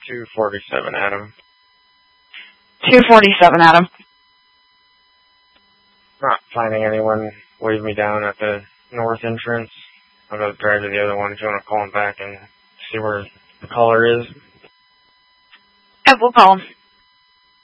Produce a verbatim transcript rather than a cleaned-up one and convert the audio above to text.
two forty-seven, Adam. two forty-seven, Adam. Not finding anyone wave me down at the north entrance. I'll go drive to the other one if you want to call him back and see where the caller is. Yeah, we'll call him.